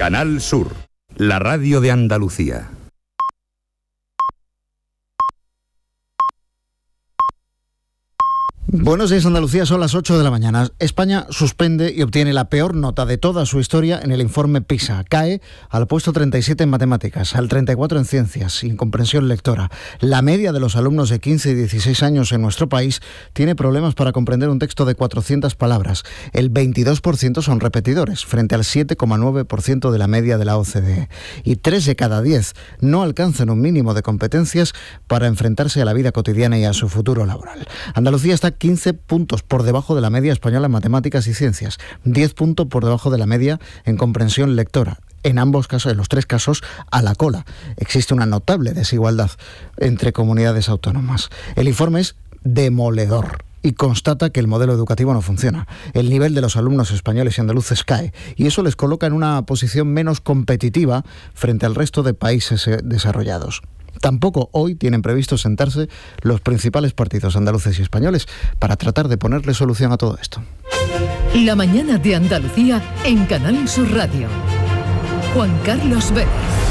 Canal Sur, la radio de Andalucía. Buenos días, Andalucía, son las 8 de la mañana. España suspende y obtiene la peor nota de toda su historia en el informe PISA. Cae al puesto 37 en matemáticas, al 34 en ciencias, sin comprensión lectora. La media de los alumnos de 15 y 16 años en nuestro país tiene problemas para comprender un texto de 400 palabras. El 22% son repetidores, frente al 7,9% de la media de la OCDE. Y 3 de cada 10 no alcanzan un mínimo de competencias para enfrentarse a la vida cotidiana y a su futuro laboral. Andalucía está 15 puntos por debajo de la media española en matemáticas y ciencias, 10 puntos por debajo de la media en comprensión lectora. En ambos casos, en los tres casos, a la cola. Existe una notable desigualdad entre comunidades autónomas. El informe es demoledor y constata que el modelo educativo no funciona. El nivel de los alumnos españoles y andaluces cae, y eso les coloca en una posición menos competitiva frente al resto de países desarrollados. Tampoco hoy tienen previsto sentarse los principales partidos andaluces y españoles para tratar de ponerle solución a todo esto. La mañana de Andalucía en Canal Sur Radio. Juan Carlos Vélez.